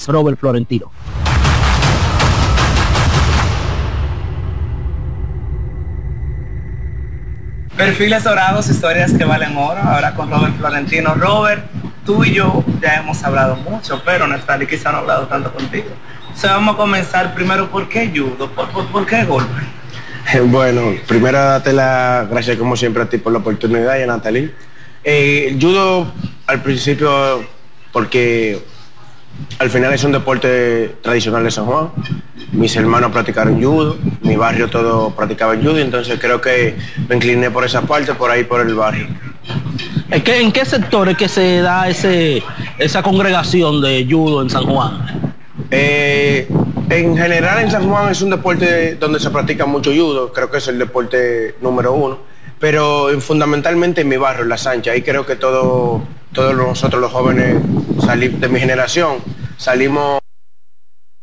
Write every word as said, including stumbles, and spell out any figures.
Robert Florentino. Perfiles Dorados, historias que valen oro, ahora con Robert Florentino. Robert, tú y yo ya hemos hablado mucho, pero Neftali quizá no ha hablado tanto contigo. O sea, vamos a comenzar primero, ¿por qué judo? ¿Por, por, por qué golpe? Bueno, primero darte las gracias como siempre a ti por la oportunidad y a Natalie. Eh, el judo al principio, porque al final es un deporte tradicional de San Juan. Mis hermanos practicaron judo, mi barrio todo practicaba judo, entonces creo que me incliné por esa parte, por ahí por el barrio. ¿En qué, en qué sector es que se da ese, esa congregación de judo en San Juan? Eh, en general en San Juan es un deporte donde se practica mucho judo, creo que es el deporte número uno, pero fundamentalmente en mi barrio, en La Sancha, ahí creo que todo, todos nosotros los jóvenes salí, de mi generación salimos